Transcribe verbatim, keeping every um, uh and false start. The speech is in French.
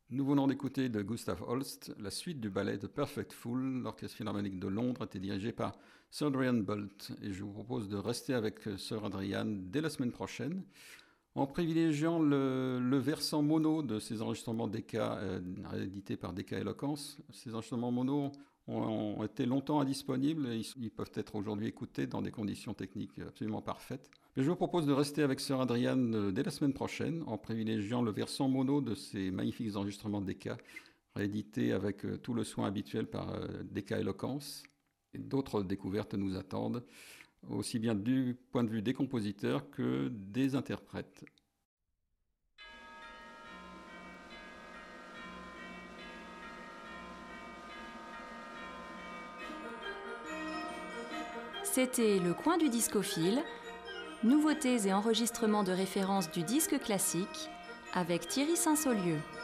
Nous venons d'écouter de Gustav Holst la suite du ballet de Perfect Fool. L'Orchestre Philharmonique de Londres était dirigé par Sir Adrian Boult. Et je vous propose de rester avec Sir Adrian dès la semaine prochaine, en privilégiant le, le versant mono de ces enregistrements Decca, euh, édités par Decca Eloquence. Ces enregistrements mono ont, ont été longtemps indisponibles et ils, ils peuvent être aujourd'hui écoutés dans des conditions techniques absolument parfaites. Mais je vous propose de rester avec Sir Adrian euh, dès la semaine prochaine, en privilégiant le versant mono de ces magnifiques enregistrements Decca, réédités avec euh, tout le soin habituel par euh, Decca Eloquence. Et d'autres découvertes nous attendent, aussi bien du point de vue des compositeurs que des interprètes. C'était Le Coin du Discophile, nouveautés et enregistrements de référence du disque classique avec Thierry Saint-Saulieu.